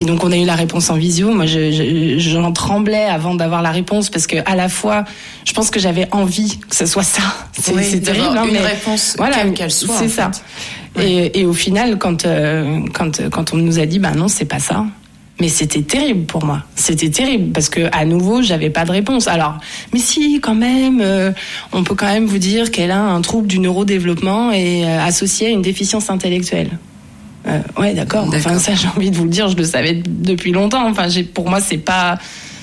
donc on a eu la réponse en visio. Moi, j'en tremblais avant d'avoir la réponse parce que à la fois, je pense que j'avais envie que ce soit ça. C'est terrible, une réponse quelle qu'elle soit. C'est ça. Et au final, quand on nous a dit, non, c'est pas ça. Mais c'était terrible pour moi. C'était terrible parce que à nouveau, j'avais pas de réponse. Alors, mais si, quand même, on peut quand même vous dire qu'elle a un trouble du neurodéveloppement et associé à une déficience intellectuelle. Ouais, d'accord. Enfin, ça, j'ai envie de vous le dire, je le savais depuis longtemps. Enfin, pour moi, c'est pas,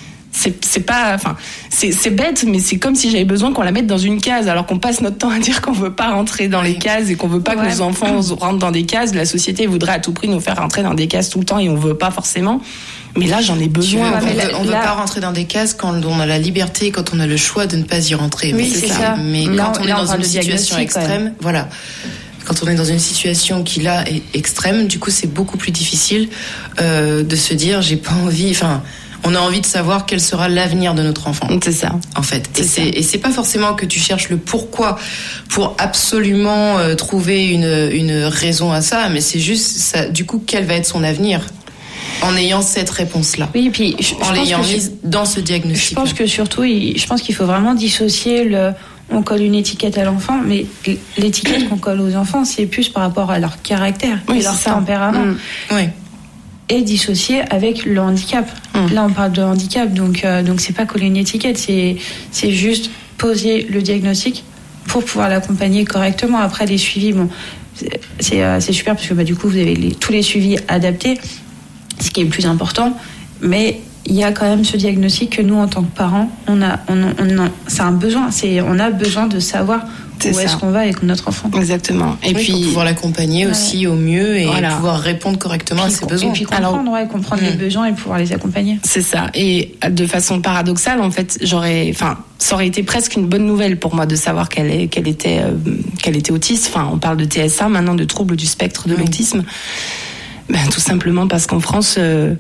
enfin, c'est bête, mais c'est comme si j'avais besoin qu'on la mette dans une case, alors qu'on passe notre temps à dire qu'on veut pas rentrer dans les cases et qu'on veut pas que nos enfants rentrent dans des cases. La société voudrait à tout prix nous faire rentrer dans des cases tout le temps et on veut pas forcément. Mais là, j'en ai besoin. On veut pas rentrer dans des cases quand on a la liberté, quand on a le choix de ne pas y rentrer. Oui, c'est ça. Mais quand on est dans une situation extrême, voilà. Quand on est dans une situation qui là est extrême, du coup, c'est beaucoup plus difficile de se dire j'ai pas envie. Enfin, on a envie de savoir quel sera l'avenir de notre enfant. C'est ça. En fait. Et c'est pas forcément que tu cherches le pourquoi pour absolument trouver une raison à ça, mais c'est juste ça. Du coup, quel va être son avenir en ayant cette réponse-là. Oui, et puis en l'ayant mise dans ce diagnostic. Je pense que surtout, qu'il faut vraiment dissocier on colle une étiquette à l'enfant, mais l'étiquette qu'on colle aux enfants, c'est plus par rapport à leur caractère et leur tempérament. Oui. Et dissocié avec le handicap. Là, on parle de handicap, donc c'est pas coller une étiquette, c'est juste poser le diagnostic pour pouvoir l'accompagner correctement. Après, les suivis, c'est super parce que du coup, vous avez tous les suivis adaptés, ce qui est le plus important, mais il y a quand même ce diagnostic que nous, en tant que parents, c'est un besoin. On a besoin de savoir où est-ce qu'on va avec notre enfant. Exactement. Et puis pour pouvoir l'accompagner aussi au mieux et pouvoir répondre correctement à ses besoins. Et puis comprendre les besoins et pouvoir les accompagner. C'est ça. Et de façon paradoxale, en fait, ça aurait été presque une bonne nouvelle pour moi de savoir qu'elle était autiste. Enfin, on parle de TSA maintenant, de troubles du spectre de l'autisme. Tout simplement parce qu'en France,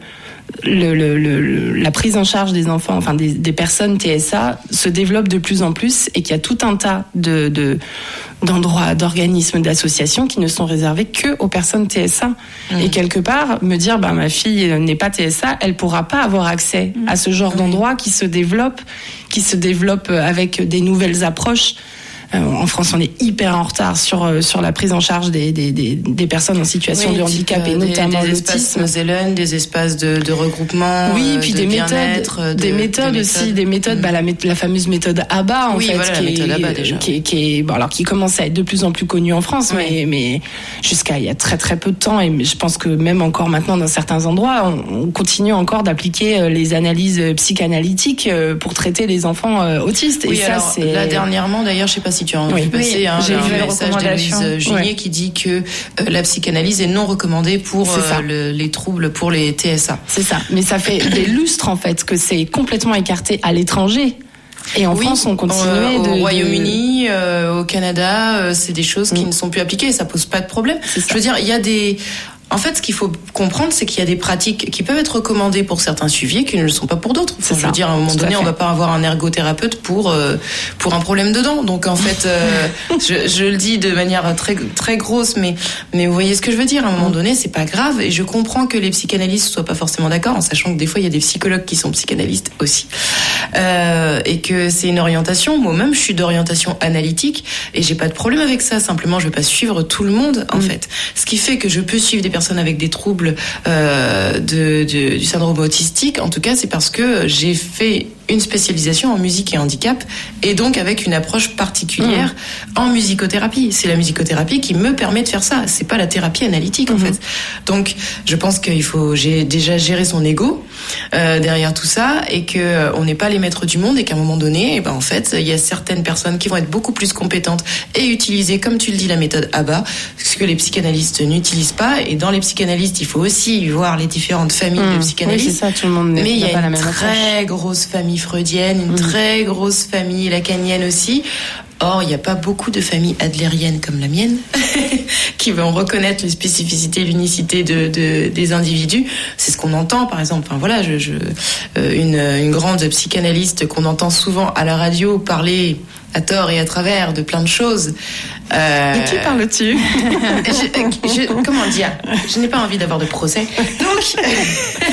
la prise en charge des enfants, enfin des personnes TSA se développe de plus en plus et qu'il y a tout un tas d'endroits, d'organismes, d'associations qui ne sont réservés que aux personnes TSA. Et quelque part, me dire, ma fille n'est pas TSA, elle pourra pas avoir accès à ce genre d'endroit qui se développe avec des nouvelles approches. En France, on est hyper en retard sur la prise en charge des personnes en situation de handicap et notamment des l'autisme. Espaces Zelen, des espaces de regroupement, puis des méthodes aussi, la fameuse méthode ABBA en fait, la méthode ABBA déjà. Qui commence à être de plus en plus connue en France, mais jusqu'à il y a très très peu de temps, et je pense que même encore maintenant dans certains endroits, on continue encore d'appliquer les analyses psychanalytiques pour traiter les enfants autistes. Oui, et ça, c'est là dernièrement d'ailleurs, je sais pas si tu as envie passer j'ai vu un message de Louise Junier qui dit que la psychanalyse est non recommandée pour les troubles pour les TSA. C'est ça, mais ça fait des lustres en fait que c'est complètement écarté à l'étranger. Et en France, on continue au Royaume-Uni, au Canada, c'est des choses qui ne sont plus appliquées, ça pose pas de problème. Je veux dire, il y a des... En fait, ce qu'il faut comprendre, c'est qu'il y a des pratiques qui peuvent être recommandées pour certains suivis et qui ne le sont pas pour d'autres. Je veux dire, à un moment donné, on va pas avoir un ergothérapeute pour un problème de dents. Donc, en fait, je le dis de manière très, très grosse, mais vous voyez ce que je veux dire. À un moment donné, c'est pas grave. Et je comprends que les psychanalystes soient pas forcément d'accord, en sachant que des fois, il y a des psychologues qui sont psychanalystes aussi. Et que c'est une orientation. Moi-même, je suis d'orientation analytique et j'ai pas de problème avec ça. Simplement, je vais pas suivre tout le monde, en fait. Ce qui fait que je peux suivre des personnes avec des troubles du syndrome autistique, en tout cas, c'est parce que j'ai fait une spécialisation en musique et handicap, et donc avec une approche particulière en musicothérapie. C'est la musicothérapie qui me permet de faire ça. C'est pas la thérapie analytique, en fait. Donc, je pense j'ai déjà géré son ego derrière tout ça, et que on n'est pas les maîtres du monde, et qu'à un moment donné, en fait, il y a certaines personnes qui vont être beaucoup plus compétentes et utiliser, comme tu le dis, la méthode ABBA, ce que les psychanalystes n'utilisent pas. Et dans les psychanalystes, il faut aussi voir les différentes familles de psychanalystes. Oui, c'est ça, tout le monde mais il y a pas la même très grosse famille freudienne, une très grosse famille lacanienne aussi. Or, il n'y a pas beaucoup de familles adlériennes comme la mienne qui vont reconnaître les spécificités, l'unicité des individus. C'est ce qu'on entend, par exemple. Enfin, voilà, une grande psychanalyste qu'on entend souvent à la radio parler à tort et à travers de plein de choses. De qui parles-tu? Comment dire? Je n'ai pas envie d'avoir de procès. Donc,